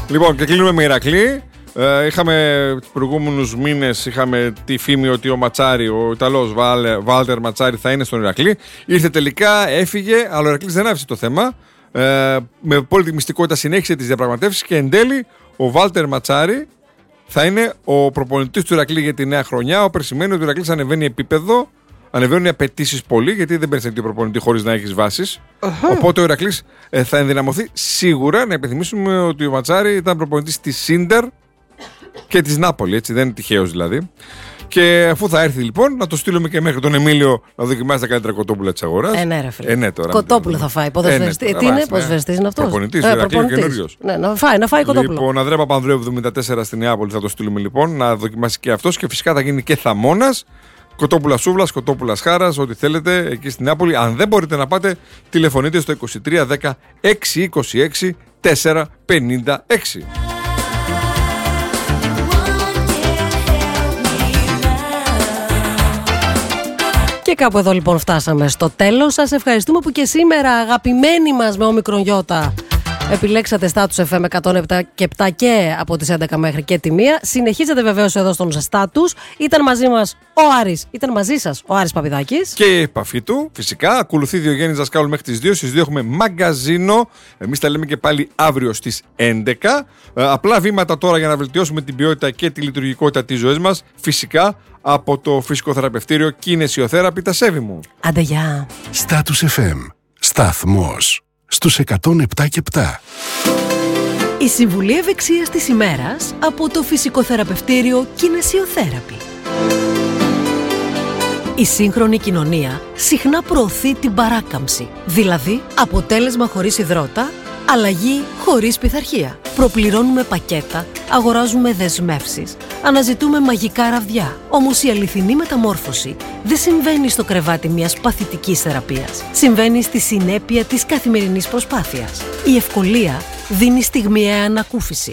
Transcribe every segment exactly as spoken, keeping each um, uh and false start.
Λοιπόν, και κλείνουμε με Ηρακλή. Ε, είχαμε τους προηγούμενους μήνες είχαμε τη φήμη ότι ο Ματσάρι, ο Ιταλός Βάλτερ Ματσάρι θα είναι στον Ηρακλή. Ήρθε τελικά, έφυγε, αλλά ο Ηρακλής δεν άφησε το θέμα. Ε, με απόλυτη μυστικότητα συνέχισε τις διαπραγματεύσεις και εν τέλει ο Βάλτερ Ματσάρι θα είναι ο προπονητής του Ηρακλή για τη νέα χρονιά. Ο σημαίνει ότι ο Ηρακλής ανεβαίνει επίπεδο, ανεβαίνουν οι απαιτήσεις πολύ, γιατί δεν παίρνει την προπονητή χωρίς να έχεις βάσεις. Uh-huh. Οπότε ο Ηρακλής ε, θα ενδυναμωθεί σίγουρα. Να υπενθυμίσουμε ότι ο Ματσάρι ήταν προπονητής της Σίντερ και της Νάπολη, έτσι, δεν είναι τυχαίος δηλαδή. Και αφού θα έρθει λοιπόν, να το στείλουμε και μέχρι τον Εμίλιο να δοκιμάσει τα καλύτερα κοτόπουλα της αγοράς. Ε, ναι, ρε φίλε. Ε, ναι, τώρα, κοτόπουλο θα φάει. Ποδοσφαιριστή. Ε, ναι, τι είναι, ποδοσφαιριστής είναι αυτός. Προπονητής, ε, καινούριος. Ναι, να φάει, να φάει κοτόπουλο. Λοιπόν, Ανδρέα Παπανδρέου εβδομήντα τέσσερα στην Νεάπολη θα το στείλουμε λοιπόν, να δοκιμάσει και αυτός. Και φυσικά θα γίνει και θαμώνας. Κοτόπουλα σούβλας, κοτόπουλα χάρας, ό,τι θέλετε εκεί στην Νεάπολη. Αν δεν μπορείτε να πάτε, τηλεφωνείτε στο είκοσι τρία δέκα έξι είκοσι έξι τετρακόσια πενήντα έξι. Και κάπου εδώ λοιπόν φτάσαμε στο τέλος. Σας ευχαριστούμε που και σήμερα, αγαπημένοι μας με όμικρον γιώτα, επιλέξατε Status εφ εμ εκατόν επτά και επτά και από τις έντεκα μέχρι και τη μία. Συνεχίζετε βεβαίως εδώ στον Status. Ήταν μαζί μας ο Άρης, ήταν μαζί σας ο Άρης Παπηδάκης. Και η επαφή του, φυσικά. Ακολουθεί Διογέννης Δασκάλου μέχρι τις δύο. Στις δύο έχουμε μαγκαζίνο. Εμείς τα λέμε και πάλι αύριο στις έντεκα. Ε, απλά βήματα τώρα για να βελτιώσουμε την ποιότητα και τη λειτουργικότητα της ζωής μας. Φυσικά από το φυσικοθεραπευτήριο Κινεσιοθέραπη τα Σέβη μου. Άντε γεια. Status εφ εμ. Σταθμός στους εκατόν επτά και επτά. Η συμβουλή ευεξίας της ημέρας από το φυσικοθεραπευτήριο Κινεσιοθέραπη. Η σύγχρονη κοινωνία συχνά προωθεί την παράκαμψη, δηλαδή αποτέλεσμα χωρίς υδρότα, αλλαγή χωρίς πειθαρχία. Προπληρώνουμε πακέτα, αγοράζουμε δεσμεύσεις, αναζητούμε μαγικά ραβδιά. Όμως η αληθινή μεταμόρφωση δεν συμβαίνει στο κρεβάτι μιας παθητικής θεραπείας. Συμβαίνει στη συνέπεια της καθημερινής προσπάθειας. Η ευκολία δίνει στιγμιαία ανακούφιση.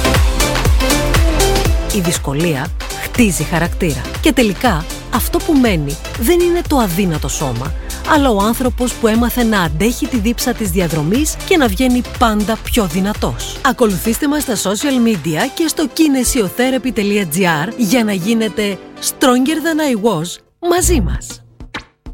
Η δυσκολία χτίζει χαρακτήρα. Και τελικά αυτό που μένει δεν είναι το αδύνατο σώμα, αλλά ο άνθρωπος που έμαθε να αντέχει τη δίψα της διαδρομής και να βγαίνει πάντα πιο δυνατός. Ακολουθήστε μας στα social media και στο kinesiotherapy τελεία gr για να γίνετε stronger than I was μαζί μας.